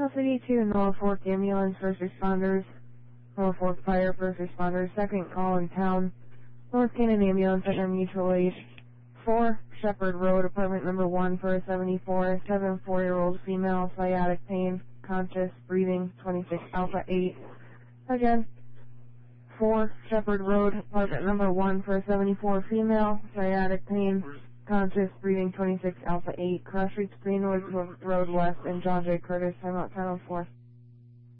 City to Norfolk Ambulance First Responders, Norfolk Fire First Responders, second call in town, North Canaan Ambulance under mutual aid. 4 Shepherd Road, apartment number 1 for a 74-year-old female, sciatic pain, conscious, breathing, 26 Alpha 8. Again, 4 Shepherd Road, apartment number 1 for a 74 female, sciatic pain, conscious, breathing, 26 Alpha 8. Cross Streets, Greenwood Road West, and John J. Curtis, timeout 10:04.